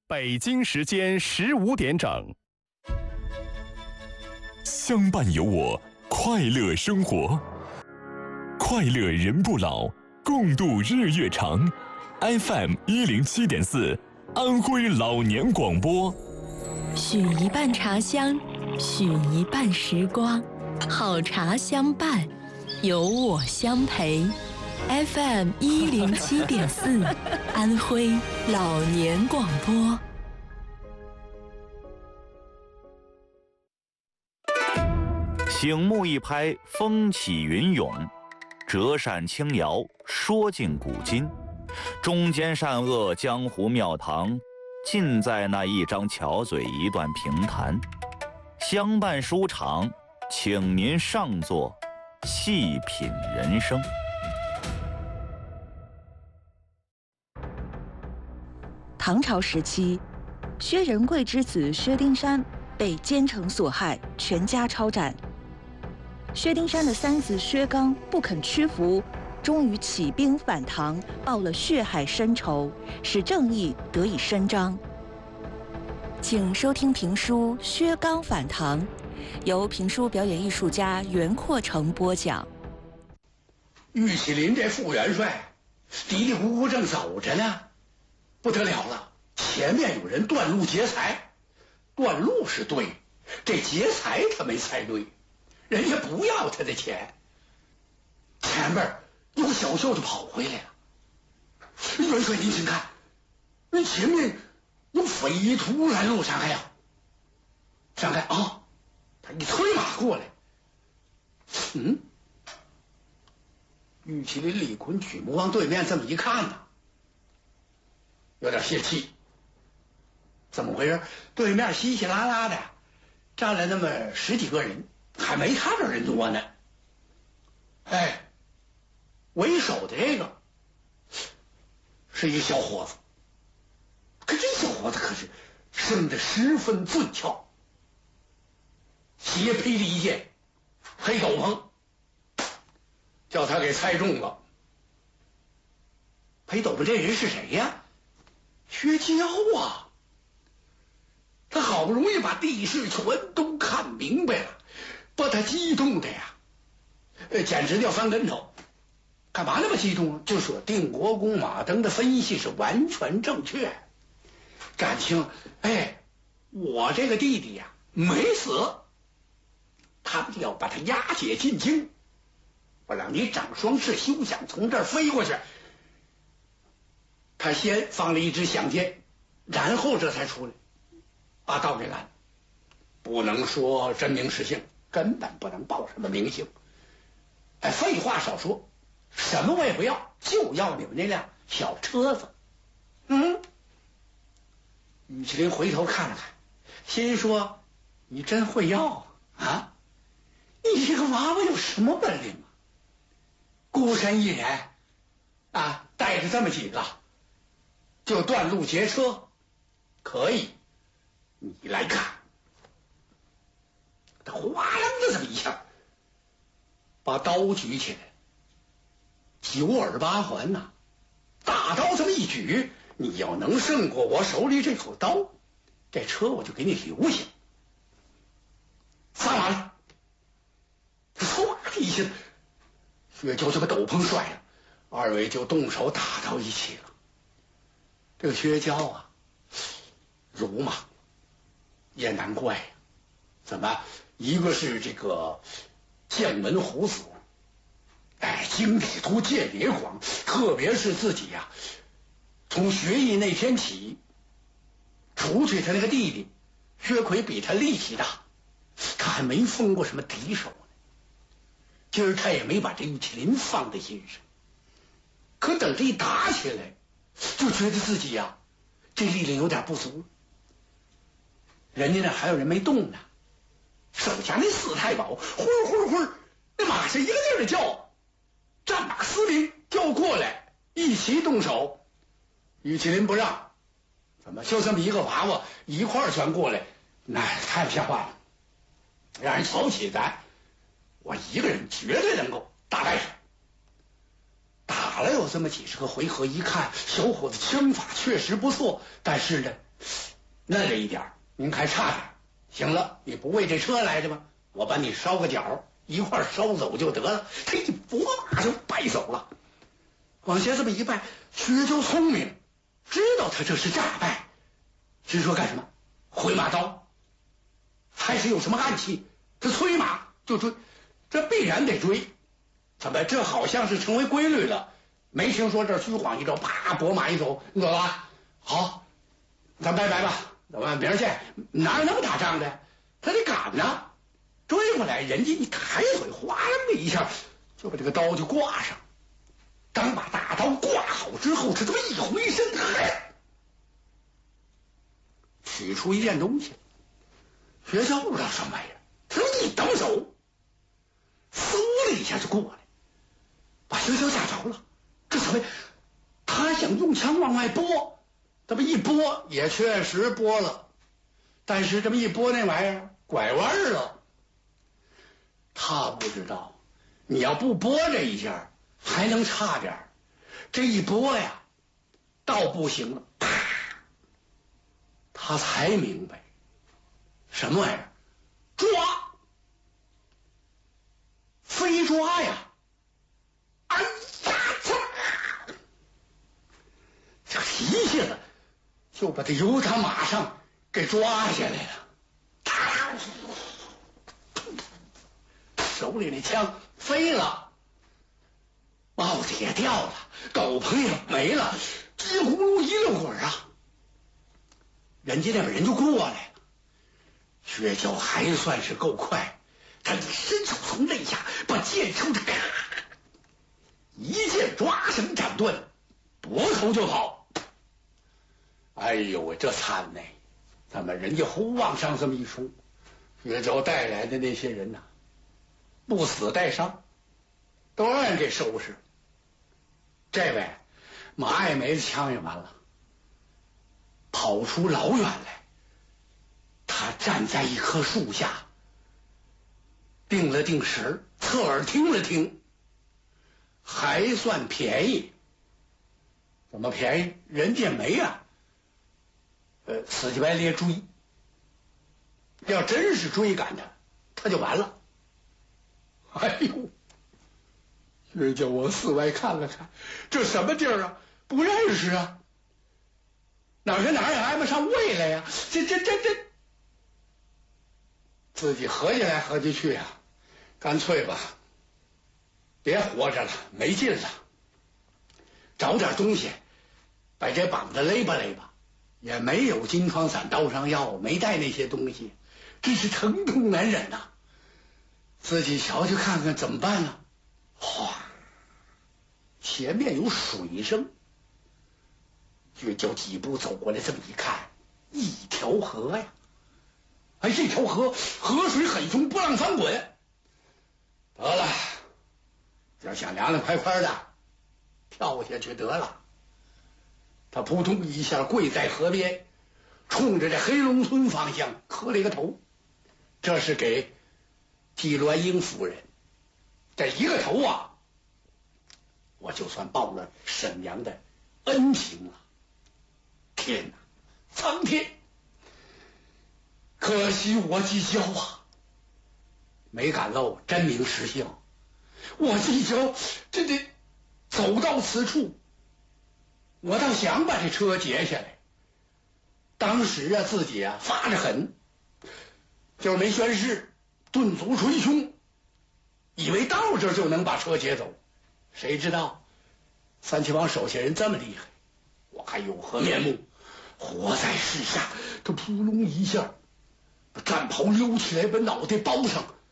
北京时间15点整。 相伴有我，快乐生活，快乐人不老，共度日月长。FM 107.4，安徽老年广播。 许一半茶香，许一半时光，好茶相伴，有我相陪。FM 107.4，安徽老年广播。 醒目一拍，风起云涌；折扇轻摇，说尽古今。中间善恶，江湖庙堂，尽在那一张巧嘴，一段评弹。相伴书场，请您上座，细品人生。 唐朝时期，薛仁贵之子薛丁山被奸臣所害，全家抄斩。薛丁山的三子薛刚不肯屈服，终于起兵反唐，报了血海深仇，使正义得以伸张。请收听评书《薛刚反唐》，由评书表演艺术家袁阔成播讲。 玉麒麟这副元帅嘀嘀咕咕正走着呢，不得了了，前面有人断路劫财。断路是对，这劫财他没猜对，人家不要他的钱。前边有个小校就跑回来了，元帅您请看，那前面有匪徒拦路上来呀！上来啊！他一催马过来，玉麒麟、李逵举目往对面这么一看呢，有点泄气。怎么回事？对面稀稀拉拉的站了那么10几个人，还没他这人多呢。哎，为首的这个是一小伙子，可这小伙子可是生得十分俊俏，斜披着一件黑斗篷，叫他给猜中了。黑斗篷这人是谁呀？薛娇啊！他好不容易把地势全都看明白了，把他激动的呀，简直要翻跟头。干嘛那么激动？就说定国公马登的分析是完全正确，感情我这个弟弟呀没死，他们要把他押解进京，我让你长双翅休想从这儿飞过去。他先放了一支响箭，然后这才出来把道给拦，不能说真名实姓，根本不能报什么名姓。废话少说，什么我也不要，就要你们那辆小车子。玉麒麟回头看了看，心说：“你真会要啊！你这个娃娃有什么本领啊？孤身一人啊，带着这么几个，就断路劫车，可以。你来看。”他哗楞的这么一下，把刀举起来，9耳8环呐，大刀这么一举，你要能胜过我手里这口刀，这车我就给你留下。上马来！唰的一下，薛娇就把斗篷甩了，二位就动手打到一起了。这个薛娇啊，辱骂也难怪呀，怎么一个是这个将门虎子，经理图见别狂，特别是自己呀，从学艺那天起，除去他那个弟弟薛奎比他力气大，他还没封过什么敌手呢。今儿他也没把这玉麒麟放在心上，可等这一打起来，就觉得自己呀，这力量有点不足。人家那还有人没动呢，手下那4太保呼呼呼，那马是一个劲儿的叫，战马嘶鸣叫过来，一齐动手。玉麒麟不让，怎么就这么一个娃娃一块儿全过来，那太不像话了，让人瞧不起咱。我一个人绝对能够打败他。打了有这么几10个回合，一看小伙子枪法确实不错，但是呢， 那这一点您还差点。行了，你不为这车来的吗？我把你捎个脚，一块捎走就得了。他一拨马就败走了。往下这么一败，薛娇聪明，知道他这是诈败，只说干什么？回马刀，还是有什么暗器？他催马就追，这必然得追。怎么这好像是成为规律了？没听说这虚晃一招，啪，拨马一走，你走了？好，咱拜拜吧，咱们明儿见。哪有那么打仗的？他得赶呢。追过来，人家一抬腿，哗啦的一下就把这个刀就挂上。刚把大刀挂好之后，这么一回身，取出一件东西。薛娇不知道什么玩意儿，他一抖手，嗖的一下就过来，把薛娇吓着了。这怎么？他想用枪往外拨，这么一拨也确实拨了，但是这么一拨那玩意儿拐弯了。他不知道，你要不拨这一下还能差点，这一拨呀倒不行了，啪！他才明白什么玩意儿，抓，飞抓呀！哎呀，这一下子就把他由他马上给抓下来了。手里那枪飞了，帽子也掉了，斗篷也没了，叽咕噜一溜滚啊！人家那边人就过来了。薛娇还算是够快，他伸手从肋下把剑抽着，咔，一剑抓绳斩断，夺头就跑。哎呦喂，这惨呢！咱们人家胡往上这么一冲，薛娇带来的那些人呐，不死带伤，都让人给收拾。这位马爱梅的枪也完了，跑出老远来，他站在一棵树下，定了定神，侧耳听了听，还算便宜。怎么便宜？人家没啊，死乞白咧追。要真是追赶他，他就完了。哎呦！薛娇往四外看了看，这什么地儿啊？不认识啊！哪儿跟哪儿也挨不上位来呀！这，自己合计来合计去啊，干脆吧，别活着了，没劲了。找点东西，把这膀子勒吧勒吧。也没有金疮散、刀伤药，没带那些东西，真是疼痛难忍呐。自己瞧瞧看看怎么办呢？哗，前面有水声。薛娇几步走过来，这么一看，一条河呀！哎，这条河水很凶，波浪翻滚。得了，要想凉凉快快的，跳下去得了。他扑通一下跪在河边，冲着这黑龙村方向磕了一个头。这是给季鸾英夫人，这一个头啊，我就算报了沈娘的恩情了。天哪，苍天！可惜我季娇啊，没敢露真名实姓。我季娇这得走到此处，我倒想把这车截下来。当时啊，自己啊发着狠，就是没宣誓，顿足捶胸，以为到这就能把车截走，谁知道三七王手下人这么厉害，我还有何面目活在世下？他扑隆一下把战袍溜起来，把脑袋包上，